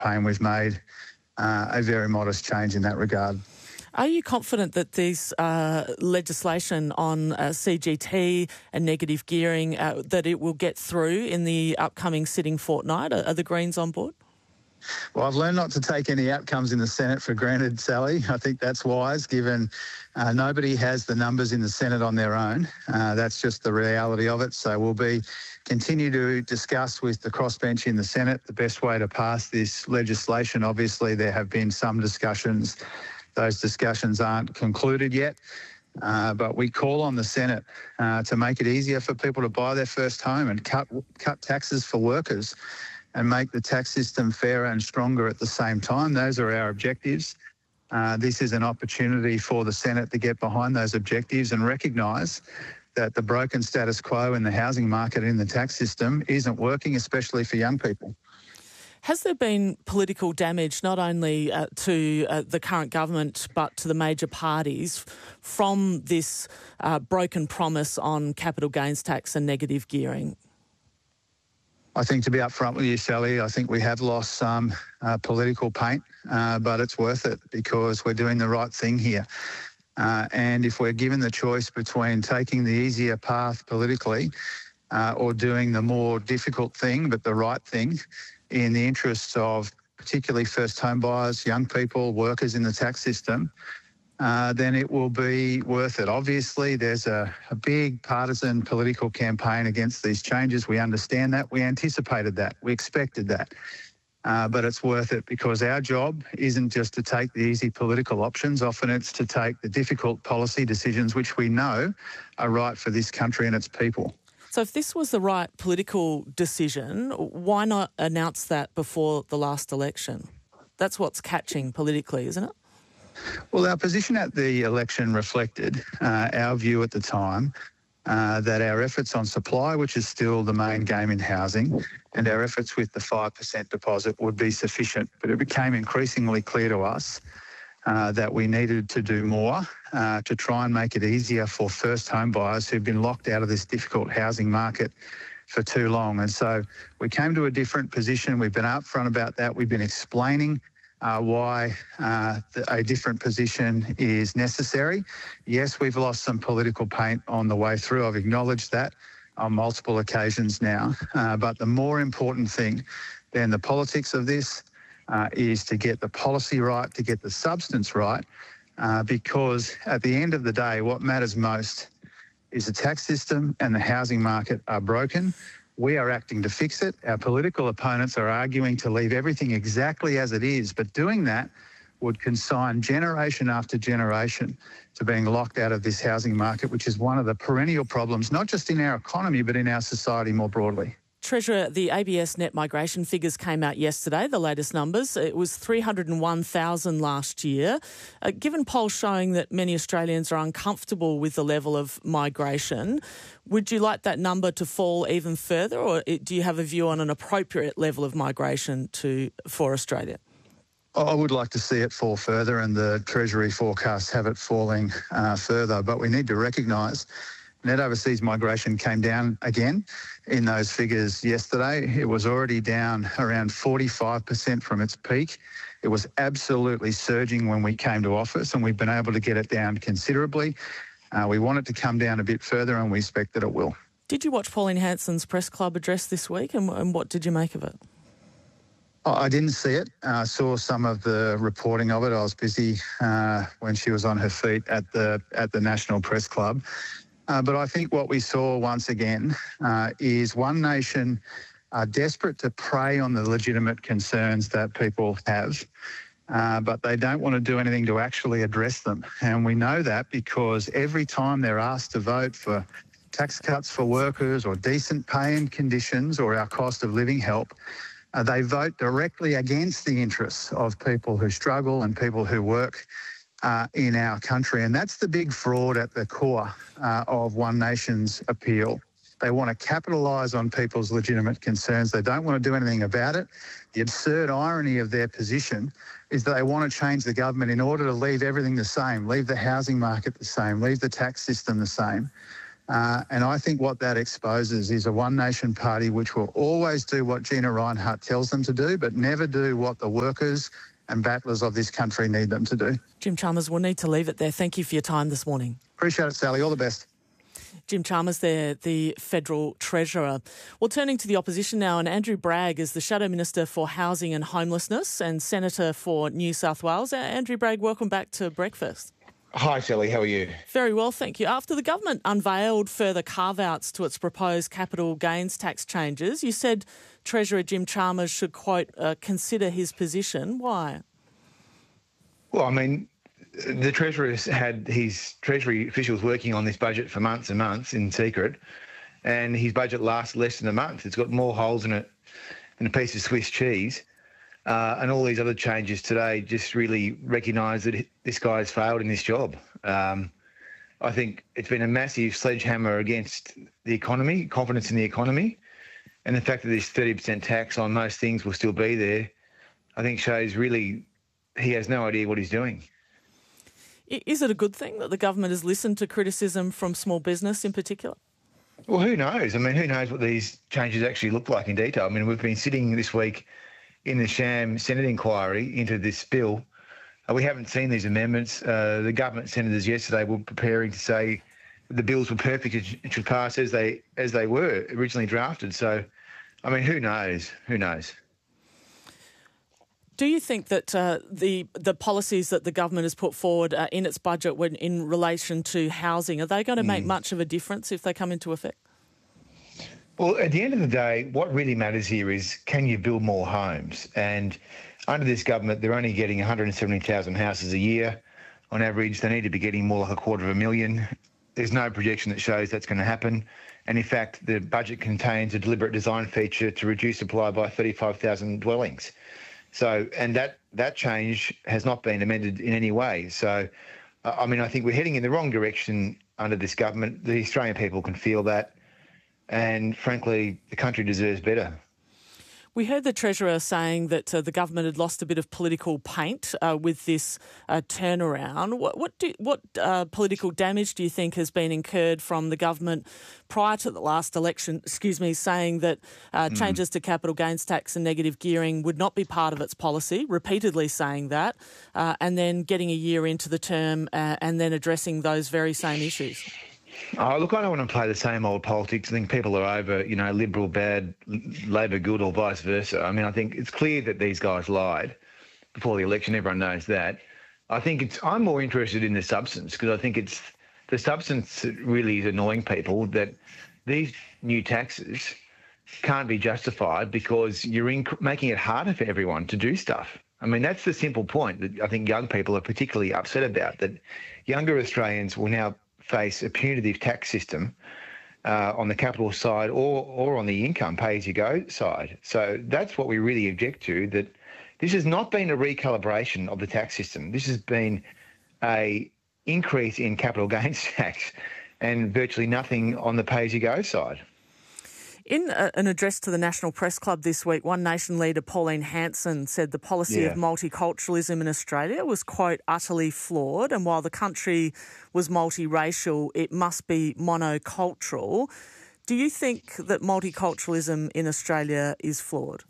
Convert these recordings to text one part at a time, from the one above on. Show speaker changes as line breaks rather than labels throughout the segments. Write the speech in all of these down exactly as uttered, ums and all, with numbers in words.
campaign, we've made uh, a very modest change in that regard.
Are you confident that this uh, legislation on uh, C G T and negative gearing, uh, that it will get through in the upcoming sitting fortnight? Are, are the Greens on board?
Well, I've learned not to take any outcomes in the Senate for granted, Sally. I think that's wise, given uh, nobody has the numbers in the Senate on their own. Uh, that's just the reality of it. So we'll be continue to discuss with the crossbench in the Senate the best way to pass this legislation. Obviously, there have been some discussions. Those discussions aren't concluded yet. Uh, but we call on the Senate uh, to make it easier for people to buy their first home and cut cut taxes for workers, and make the tax system fairer and stronger at the same time. Those are our objectives. Uh, this is an opportunity for the Senate to get behind those objectives and recognise that the broken status quo in the housing market and in the tax system isn't working, especially for young people.
Has there been political damage not only uh, to uh, the current government but to the major parties from this uh, broken promise on capital gains tax and negative gearing?
I think, to be upfront with you, Sally, I think we have lost some uh, political paint, uh, but it's worth it because we're doing the right thing here. Uh, and if we're given the choice between taking the easier path politically uh, or doing the more difficult thing but the right thing in the interests of particularly first home buyers, young people, workers in the tax system, Uh, then it will be worth it. Obviously, there's a, a big partisan political campaign against these changes. We understand that. We anticipated that. We expected that. Uh, but it's worth it because our job isn't just to take the easy political options. Often it's to take the difficult policy decisions which we know are right for this country and its people.
So if this was the right political decision, why not announce that before the last election? That's what's catching politically, isn't it?
Well, our position at the election reflected uh, our view at the time uh, that our efforts on supply, which is still the main game in housing, and our efforts with the five percent deposit would be sufficient. But it became increasingly clear to us uh, that we needed to do more uh, to try and make it easier for first home buyers who've been locked out of this difficult housing market for too long. And so we came to a different position. We've been upfront about that. We've been explaining Uh, why uh, the, a different position is necessary. Yes, we've lost some political paint on the way through. I've acknowledged that on multiple occasions now. Uh, but the more important thing than the politics of this uh, is to get the policy right, to get the substance right, uh, because at the end of the day, what matters most is the tax system and the housing market are broken. We are acting to fix it. Our political opponents are arguing to leave everything exactly as it is, but doing that would consign generation after generation to being locked out of this housing market, which is one of the perennial problems, not just in our economy, but in our society more broadly.
Treasurer, the A B S net migration figures came out yesterday, the latest numbers. It was three hundred one thousand last year. Uh, given polls showing that many Australians are uncomfortable with the level of migration, would you like that number to fall even further, or do you have a view on an appropriate level of migration to for Australia?
I would like to see it fall further, and the Treasury forecasts have it falling uh, further, but we need to recognise net overseas migration came down again in those figures yesterday. It was already down around forty-five percent from its peak. It was absolutely surging when we came to office, and we've been able to get it down considerably. Uh, we want it to come down a bit further, and we expect that it will.
Did you watch Pauline Hanson's press club address this week, and, and what did you make of it?
I didn't see it. I uh, saw some of the reporting of it. I was busy uh, when she was on her feet at the at the National Press Club. Uh, but I think what we saw once again uh, is One Nation are desperate to prey on the legitimate concerns that people have, uh, but they don't want to do anything to actually address them. And we know that because every time they're asked to vote for tax cuts for workers or decent pay and conditions or our cost of living help, uh, they vote directly against the interests of people who struggle and people who work Uh, in our country. And that's the big fraud at the core uh, of One Nation's appeal. They want to capitalise on people's legitimate concerns. They don't want to do anything about it. The absurd irony of their position is that they want to change the government in order to leave everything the same, leave the housing market the same, leave the tax system the same. Uh, and I think what that exposes is a one nation party which will always do what Gina Rinehart tells them to do, but never do what the workers and battlers of this country need them to do.
Jim Chalmers, we'll need to leave it there. Thank you for your time this morning.
Appreciate it, Sally. All the best.
Jim Chalmers there, the Federal Treasurer. Well, turning to the opposition now, and Andrew Bragg is the Shadow Minister for Housing and Homelessness and Senator for New South Wales. Andrew Bragg, welcome back to Breakfast.
Hi, Sally. How are you?
Very well, thank you. After the government unveiled further carve-outs to its proposed capital gains tax changes, you said Treasurer Jim Chalmers should, quote, uh, consider his position. Why?
Well, I mean, the Treasurer has had his Treasury officials working on this budget for months and months in secret, and his budget lasts less than a month. It's got more holes in it than a piece of Swiss cheese. Uh, and all these other changes today just really recognise that this guy has failed in this job. Um, I think it's been a massive sledgehammer against the economy, confidence in the economy, and the fact that this thirty percent tax on most things will still be there, I think shows really he has no idea what he's doing.
Is it a good thing that the government has listened to criticism from small business in particular?
Well, who knows? I mean, who knows what these changes actually look like in detail? I mean, we've been sitting this week in the sham Senate inquiry into this bill. Uh, we haven't seen these amendments. Uh, the government senators yesterday were preparing to say the bills were perfect and should pass as they as they were originally drafted. So, I mean, who knows? Who knows?
Do you think that uh, the the policies that the government has put forward uh, in its budget when in relation to housing, are they going to make mm. much of a difference if they come into effect?
Well, at the end of the day, what really matters here is can you build more homes? And under this government, they're only getting one hundred seventy thousand houses a year. On average, they need to be getting more like a quarter of a million. There's no projection that shows that's going to happen. And in fact, the budget contains a deliberate design feature to reduce supply by thirty-five thousand dwellings. So, and that, that change has not been amended in any way. So, I mean, I think we're heading in the wrong direction under this government. The Australian people can feel that. And frankly, the country deserves better.
We heard the Treasurer saying that uh, the government had lost a bit of political paint uh, with this uh, turnaround. What what, do, what uh, political damage do you think has been incurred from the government prior to the last election, excuse me, saying that uh, mm. changes to capital gains tax and negative gearing would not be part of its policy, repeatedly saying that, uh, and then getting a year into the term uh, and then addressing those very same issues?
Oh, look, I don't want to play the same old politics. I think people are over, you know, Liberal bad, Labor good, or vice versa. I mean, I think it's clear that these guys lied before the election. Everyone knows that. I think it's. I'm more interested in the substance because I think it's the substance that really is annoying people, that these new taxes can't be justified because you're in, making it harder for everyone to do stuff. I mean, that's the simple point that I think young people are particularly upset about, that younger Australians will now face a punitive tax system uh, on the capital side or or on the income pay-as-you-go side. So that's what we really object to, that this has not been a recalibration of the tax system. This has been a increase in capital gains tax and virtually nothing on the pay-as-you-go side.
In a, an address to the National Press Club this week, One Nation leader Pauline Hanson said the policy yeah. of multiculturalism in Australia was, quote, utterly flawed, and while the country was multiracial, it must be monocultural. Do you think that multiculturalism in Australia is flawed?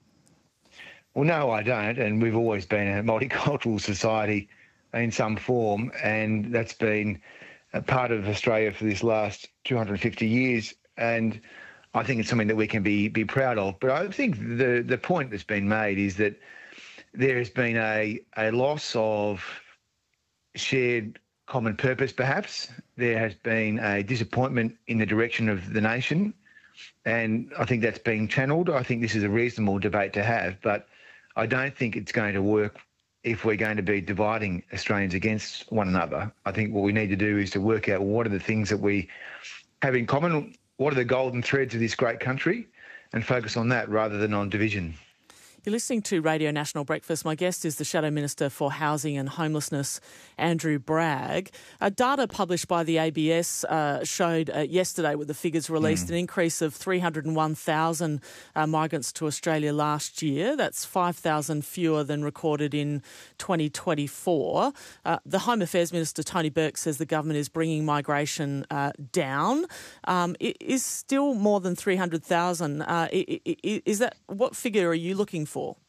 Well, no, I don't, and we've always been a multicultural society in some form, and that's been a part of Australia for this last two hundred fifty years, and I think it's something that we can be be proud of. But I think the the point that's been made is that there has been a, a loss of shared common purpose, perhaps. There has been a disappointment in the direction of the nation, and I think that's being channelled. I think this is a reasonable debate to have, but I don't think it's going to work if we're going to be dividing Australians against one another. I think what we need to do is to work out what are the things that we have in common, what are the golden threads of this great country, and focus on that rather than on division.
You're listening to Radio National Breakfast. My guest is the Shadow Minister for Housing and Homelessness, Andrew Bragg. Uh, data published by the A B S uh, showed uh, yesterday, with the figures released, mm. an increase of three hundred one thousand uh, migrants to Australia last year. That's five thousand fewer than recorded in twenty twenty-four. Uh, the Home Affairs Minister, Tony Burke, says the government is bringing migration uh, down. Um, it is still more than three hundred thousand. Uh, is that, what figure are you looking for? For?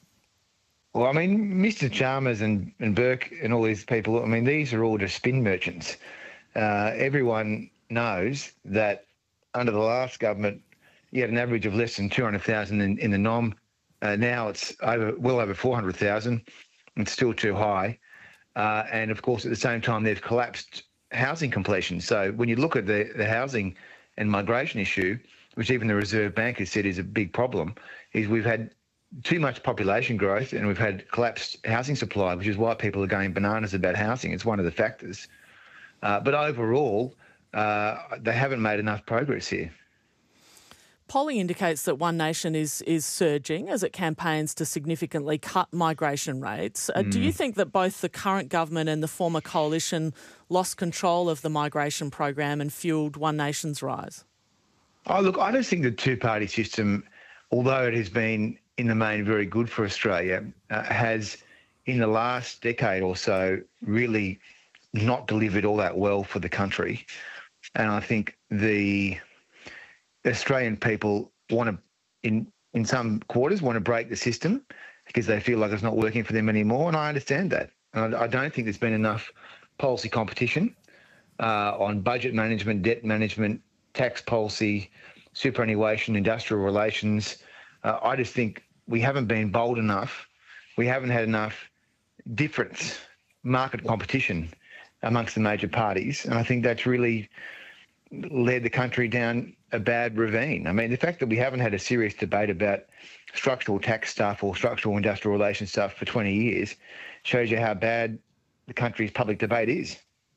Well, I mean, Mister Chalmers and, and Burke and all these people, I mean, these are all just spin merchants. Uh, everyone knows that under the last government, you had an average of less than two hundred thousand in, in the N O M. Uh, now it's over, well over four hundred thousand. It's still too high. Uh, and, of course, at the same time, they've collapsed housing completions. So when you look at the, the housing and migration issue, which even the Reserve Bank has said is a big problem, is we've had too much population growth and we've had collapsed housing supply, which is why people are going bananas about housing. It's one of the factors. Uh, but overall, uh, they haven't made enough progress here.
Polling indicates that One Nation is is surging as it campaigns to significantly cut migration rates. Uh, mm. Do you think that both the current government and the former coalition lost control of the migration program and fuelled One Nation's rise?
Oh, look, I don't think the two-party system, although it has been in the main very good for Australia, uh, has in the last decade or so really not delivered all that well for the country. And I think the Australian people want to, in, in some quarters, want to break the system because they feel like it's not working for them anymore. And I understand that. And I, I don't think there's been enough policy competition uh, on budget management, debt management, tax policy, superannuation, industrial relations. Uh, I just think we haven't been bold enough. We haven't had enough difference, market competition amongst the major parties. And I think that's really led the country down a bad ravine. I mean, the fact that we haven't had a serious debate about structural tax stuff or structural industrial relations stuff for twenty years shows you how bad the country's public debate is.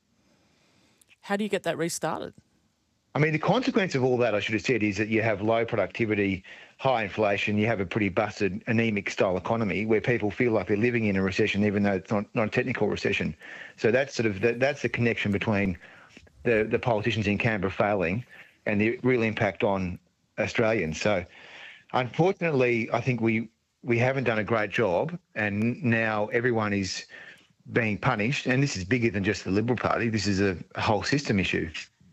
How do you get that restarted?
I mean, the consequence of all that, I should have said, is that you have low productivity, high inflation, you have a pretty busted, anemic style economy where people feel like they're living in a recession, even though it's not, not a technical recession. So that's sort of the, that's the connection between the, the politicians in Canberra failing and the real impact on Australians. So unfortunately, I think we, we haven't done a great job, and now everyone is being punished. And this is bigger than just the Liberal Party. This is a, a whole system issue.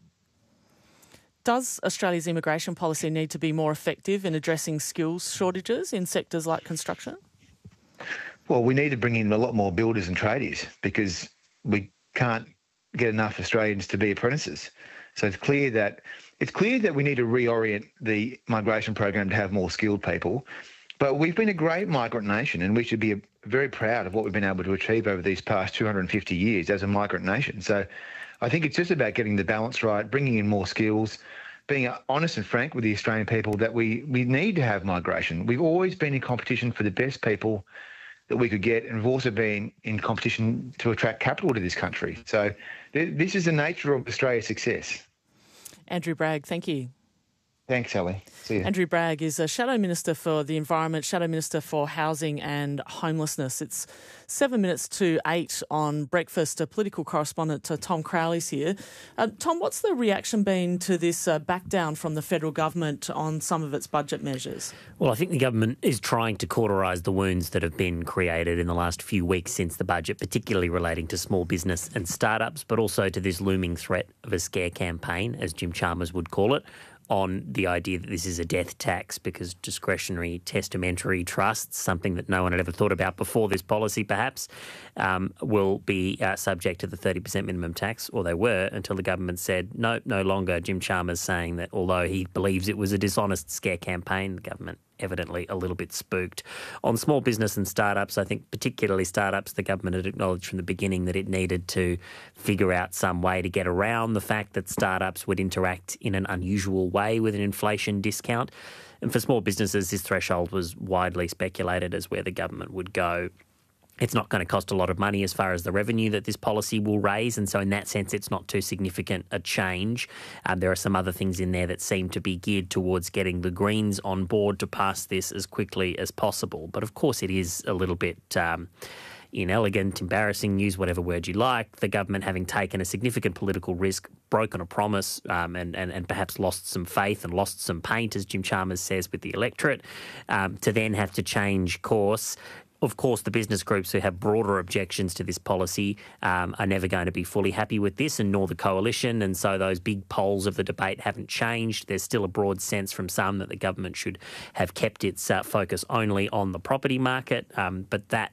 Does Australia's immigration policy need to be more effective in addressing skills shortages in sectors like construction?
Well, we need to bring in a lot more builders and tradies because we can't get enough Australians to be apprentices. So it's clear that it's clear that we need to reorient the migration program to have more skilled people. But we've been a great migrant nation, and we should be very proud of what we've been able to achieve over these past two hundred fifty years as a migrant nation. So I think it's just about getting the balance right, bringing in more skills, being honest and frank with the Australian people that we, we need to have migration. We've always been in competition for the best people that we could get, and we've also been in competition to attract capital to this country. So th- this is the nature of Australia's success.
Andrew Bragg, thank you.
Thanks, Ellie. See you.
Andrew Bragg is a Shadow Minister for the Environment, Shadow Minister for Housing and Homelessness. It's seven minutes to eight on breakfast. A political correspondent, uh, Tom Crowley's here. Uh, Tom, what's the reaction been to this uh, back down from the federal government on some of its budget measures?
Well, I think the government is trying to cauterise the wounds that have been created in the last few weeks since the budget, particularly relating to small business and startups, but also to this looming threat of a scare campaign, as Jim Chalmers would call it, on the idea that this is a death tax because discretionary testamentary trusts, something that no one had ever thought about before this policy perhaps, um, will be uh, subject to the thirty percent minimum tax, or they were, until the government said no, no longer. Jim Chalmers saying that although he believes it was a dishonest scare campaign, the government evidently a little bit spooked. On small business and startups, I think particularly startups, the government had acknowledged from the beginning that it needed to figure out some way to get around the fact that startups would interact in an unusual way with an inflation discount. And for small businesses, this threshold was widely speculated as where the government would go. It's not going to cost a lot of money as far as the revenue that this policy will raise. And so in that sense, it's not too significant a change. Um, there are some other things in there that seem to be geared towards getting the Greens on board to pass this as quickly as possible. But of course, it is a little bit um, inelegant, embarrassing, use whatever word you like, the government having taken a significant political risk, broken a promise um, and, and, and perhaps lost some faith and lost some paint, as Jim Chalmers says, with the electorate, um, to then have to change course. Of course, the business groups who have broader objections to this policy um, are never going to be fully happy with this, and nor the coalition. And so those big poles of the debate haven't changed. There's still a broad sense from some that the government should have kept its uh, focus only on the property market. Um, but that